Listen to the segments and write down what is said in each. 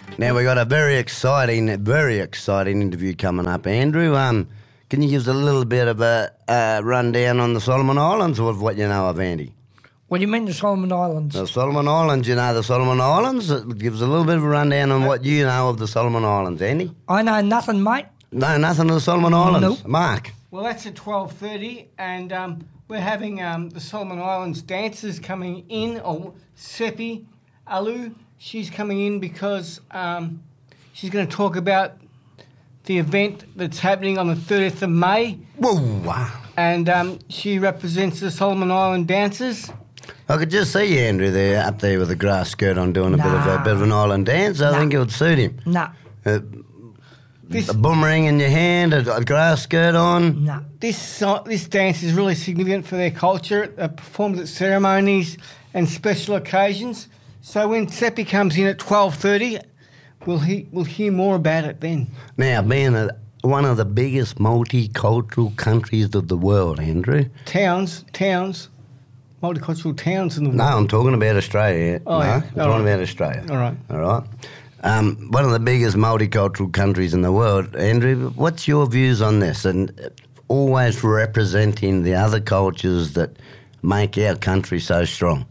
Now we got a very exciting interview coming up, Andrew. Can you give us a little bit of a rundown on the Solomon Islands or what you know of, Andy? What do you mean the Solomon Islands? The Solomon Islands, you know the Solomon Islands? Give us a little bit of a rundown on what you know of the Solomon Islands, Andy. I know nothing, mate. No, nothing of the Solomon Islands. Nope. Mark. Well, that's at 12:30, and we're having the Solomon Islands dancers coming in, or Seppi Alu. She's coming in because she's going to talk about the event that's happening on the 30th of May. Whoa, wow. And she represents the Solomon Island dancers. I could just see you, Andrew, there up there with a grass skirt on doing a bit of an island dance. I think it would suit him. No. A boomerang in your hand, a grass skirt on. No. This dance is really significant for their culture. It performs at ceremonies and special occasions. So when Seppi comes in at 12:30, we'll hear more about it then. Now, being one of the biggest multicultural countries of the world, Andrew. Towns, multicultural towns in the world. No, I'm talking about Australia. Oh, yeah. I'm talking about Australia. All right. All right. One of the biggest multicultural countries in the world. Andrew, what's your views on this? And always representing the other cultures that make our country so strong.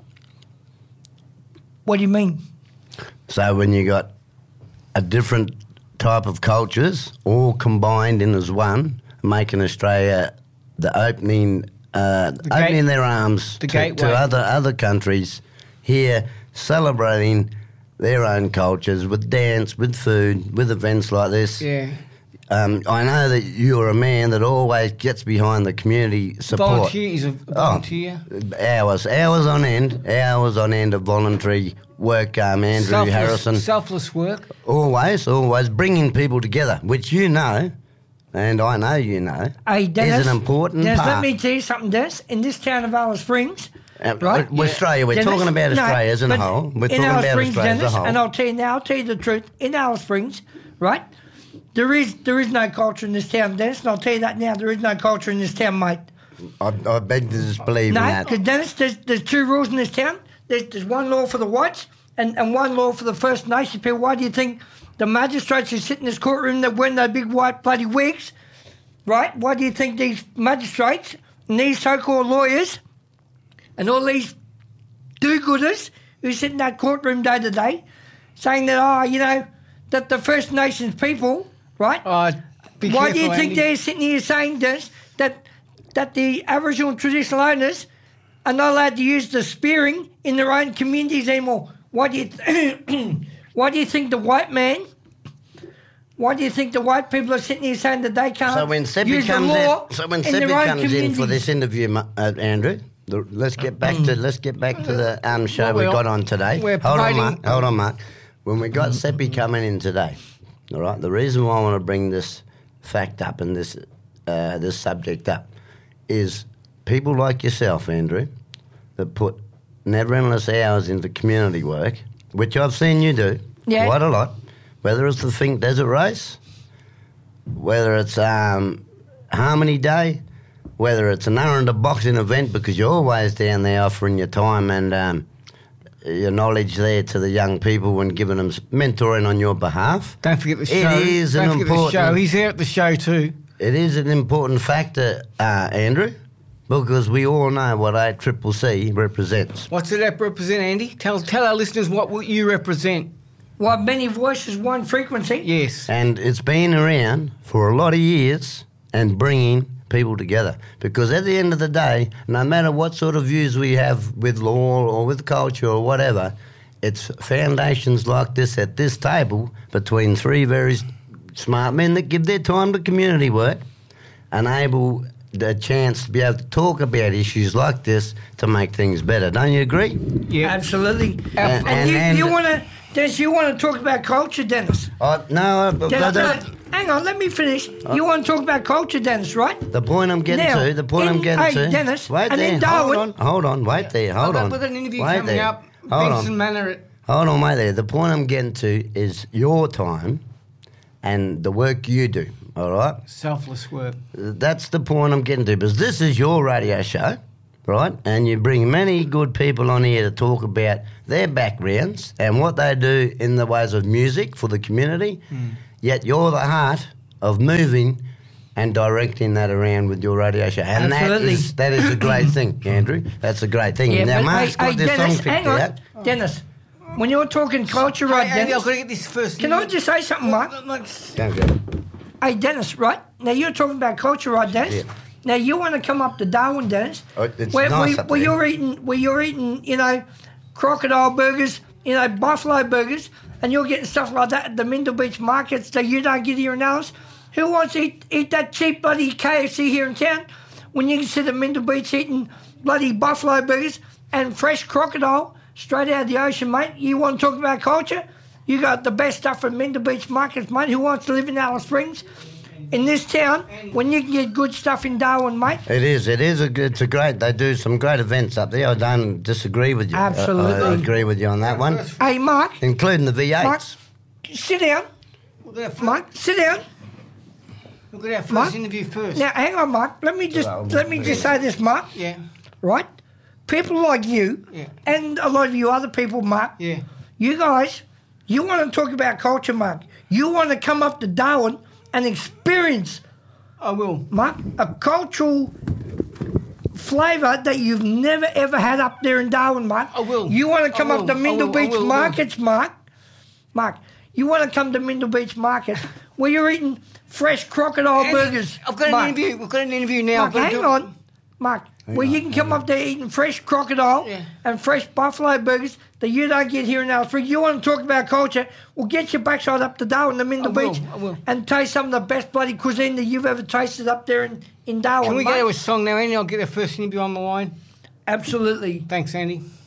What do you mean? So when you got a different type of cultures all combined in as one, making Australia the opening their arms to other countries here, celebrating their own cultures with dance, with food, with events like this. Yeah. I know that you're a man that always gets behind the community support. Volunteer, he's a volunteer. Hours on end of voluntary work, Andrew Harrison. Selfless work. Always bringing people together, which you know, and I know you know, Hey, Dennis, is an important part. Let me tell you something, Dennis. In this town of Alice Springs, right? Australia, we're talking about Australia as a whole. We're talking about Australia as a whole. And I'll tell you the truth. In Alice Springs, right? There is no culture in this town, Dennis, and I'll tell you that now. There is no culture in this town, mate. I beg to disbelieve in that. No, because, Dennis, there's two rules in this town. There's one law for the whites and one law for the First Nations people. Why do you think the magistrates who sit in this courtroom that wear those big white bloody wigs, right? Why do you think these magistrates and these so-called lawyers and all these do-gooders who sit in that courtroom day to day saying that, that the First Nations people, right? Why do you think Andy? they're sitting here saying this, that the Aboriginal and traditional owners are not allowed to use the spearing in their own communities anymore? Why do you think the white people are sitting here saying that they can't use the law in their own communities? In for this interview, Andrew, let's get back to the show we got on today. Hold on, Mark. When we got Seppi coming in today, all right, the reason why I want to bring this fact up and this subject up is people like yourself, Andrew, that put never-endless hours into community work, which I've seen you do quite a lot, whether it's the Think Desert Race, whether it's Harmony Day, whether it's an Aranda boxing event, because you're always down there offering your time and your knowledge there to the young people and giving them mentoring on your behalf. Don't forget the show. It is an important... He's there at the show too. It is an important factor, Andrew, because we all know what ACCC represents. What's it represent, Andy? Tell our listeners what you represent. Well, many voices, one frequency. Yes. And it's been around for a lot of years and bringing people together. Because at the end of the day, no matter what sort of views we have with law or with culture or whatever, it's foundations like this at this table between three very smart men that give their time to community work and able the chance to be able to talk about issues like this to make things better. Don't you agree? Yeah, absolutely. And you want to... Dennis, you want to talk about culture, Dennis? Hang on, let me finish. You want to talk about culture, Dennis, right? The point I'm getting to. Dennis, wait and there. then Darwin. Hold on, wait there. Hold on. With an interview wait coming there. up, Hold Benson on. Manor. Hold on, wait there. The point I'm getting to is your time and the work you do, all right? Selfless work. That's the point I'm getting to, because this is your radio show, right? And you bring many good people on here to talk about their backgrounds and what they do in the ways of music for the community, yet you're the heart of moving and directing that around with your radio show. And that is a great thing, Andrew. That's a great thing. Yeah, now, Mark's got this Dennis, song picked out. Dennis, when you're talking culture, right, Dennis? I've got to get this first. Can I just say something, Mark? Don't get it. Hey, Dennis, right? Now, you're talking about culture, right, Dennis? Yeah. Now, you want to come up to Darwin, Dennis? It's nice up there. Where you're eating, you know, crocodile burgers, you know, buffalo burgers, and you're getting stuff like that at the Mindle Beach markets that you don't get here in Alice. Who wants to eat that cheap bloody KFC here in town when you can sit at Mindle Beach eating bloody buffalo burgers and fresh crocodile straight out of the ocean, mate? You want to talk about culture? You got the best stuff from Mindle Beach markets, mate. Who wants to live in Alice Springs? In this town, when you can get good stuff in Darwin, mate. It's a great, they do some great events up there. I don't disagree with you. Absolutely. I agree with you on that one. Hey, Mark. Including the V8s. Mark, sit down. Mark, sit down. We'll get our first interview first. Now, hang on, Mark. Let me just say this, Mark. Yeah. Right? People like you and a lot of you other people, Mark. Yeah. You guys, you want to talk about culture, Mark. You want to come up to Darwin and experience, I will, Mark, a cultural flavour that you've never ever had up there in Darwin, Mark. I will. You want to come up to Mindle Beach markets, Mark. Mark, you want to come to Mindle Beach market where you're eating fresh crocodile burgers. I've got an interview. We've got an interview now. Mark, hang on, Mark. Where you can come up there eating fresh crocodile and fresh buffalo burgers that you don't get here in Alice Springs. You want to talk about culture? Well, get your backside up to Darwin, the Mindle Beach, and taste some of the best bloody cuisine that you've ever tasted up there in Darwin. Can we go to a song now, Andy? I'll get the first interview on the line. Absolutely. Thanks, Andy.